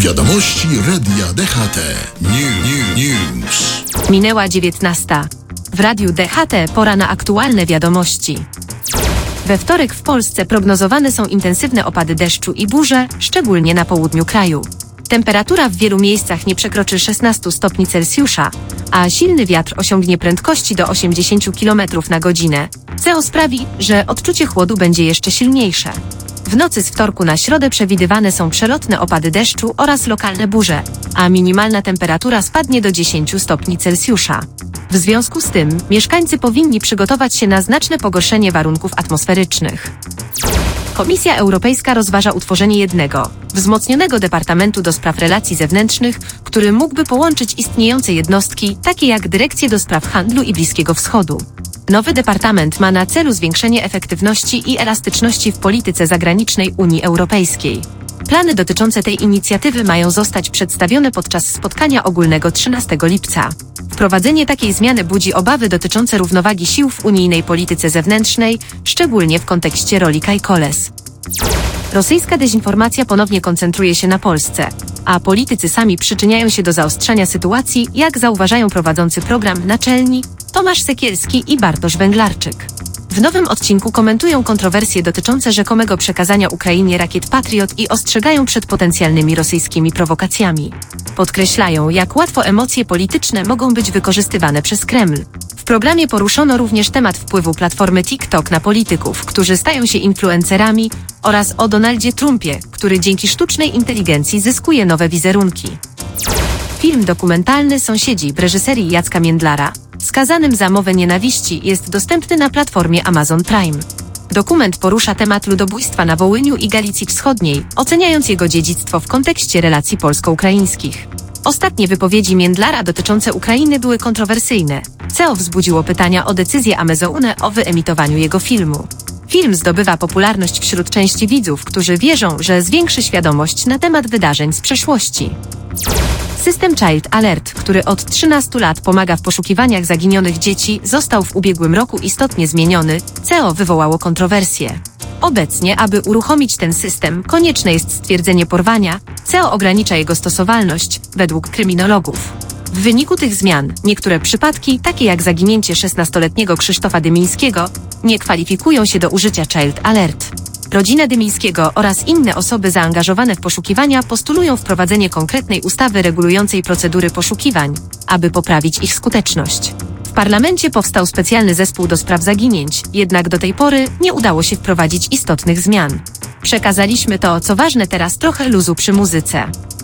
Wiadomości Radia DHT. News. Minęła 19. W Radiu DHT pora na aktualne wiadomości. We wtorek w Polsce prognozowane są intensywne opady deszczu i burze, szczególnie na południu kraju. Temperatura w wielu miejscach nie przekroczy 16 stopni Celsjusza, a silny wiatr osiągnie prędkości do 80 km na godzinę, co sprawi, że odczucie chłodu będzie jeszcze silniejsze. W nocy z wtorku na środę przewidywane są przelotne opady deszczu oraz lokalne burze, a minimalna temperatura spadnie do 10 stopni Celsjusza. W związku z tym mieszkańcy powinni przygotować się na znaczne pogorszenie warunków atmosferycznych. Komisja Europejska rozważa utworzenie jednego, wzmocnionego Departamentu do Spraw Relacji Zewnętrznych, który mógłby połączyć istniejące jednostki, takie jak Dyrekcję do Spraw Handlu i Bliskiego Wschodu. Nowy departament ma na celu zwiększenie efektywności i elastyczności w polityce zagranicznej Unii Europejskiej. Plany dotyczące tej inicjatywy mają zostać przedstawione podczas spotkania ogólnego 13 lipca. Wprowadzenie takiej zmiany budzi obawy dotyczące równowagi sił w unijnej polityce zewnętrznej, szczególnie w kontekście roli Kaj-Koles. Rosyjska dezinformacja ponownie koncentruje się na Polsce, a politycy sami przyczyniają się do zaostrzania sytuacji, jak zauważają prowadzący program Naczelni Tomasz Sekielski i Bartosz Węglarczyk. W nowym odcinku komentują kontrowersje dotyczące rzekomego przekazania Ukrainie rakiet Patriot i ostrzegają przed potencjalnymi rosyjskimi prowokacjami. Podkreślają, jak łatwo emocje polityczne mogą być wykorzystywane przez Kreml. W programie poruszono również temat wpływu platformy TikTok na polityków, którzy stają się influencerami, oraz o Donaldzie Trumpie, który dzięki sztucznej inteligencji zyskuje nowe wizerunki. Film dokumentalny Sąsiedzi w reżyserii Jacka Międlara, skazanym za mowę nienawiści, jest dostępny na platformie Amazon Prime. Dokument porusza temat ludobójstwa na Wołyniu i Galicji Wschodniej, oceniając jego dziedzictwo w kontekście relacji polsko-ukraińskich. Ostatnie wypowiedzi Międlara dotyczące Ukrainy były kontrowersyjne, co wzbudziło pytania o decyzję Amazona o wyemitowaniu jego filmu. Film zdobywa popularność wśród części widzów, którzy wierzą, że zwiększy świadomość na temat wydarzeń z przeszłości. System Child Alert, który od 13 lat pomaga w poszukiwaniach zaginionych dzieci, został w ubiegłym roku istotnie zmieniony, co wywołało kontrowersje. Obecnie, aby uruchomić ten system, konieczne jest stwierdzenie porwania, co ogranicza jego stosowalność, według kryminologów. W wyniku tych zmian, niektóre przypadki, takie jak zaginięcie 16-letniego Krzysztofa Dymińskiego, nie kwalifikują się do użycia Child Alert. Rodzina Dymińskiego oraz inne osoby zaangażowane w poszukiwania postulują wprowadzenie konkretnej ustawy regulującej procedury poszukiwań, aby poprawić ich skuteczność. W parlamencie powstał specjalny zespół do spraw zaginięć, jednak do tej pory nie udało się wprowadzić istotnych zmian. Przekazaliśmy to, co ważne, teraz trochę luzu przy muzyce.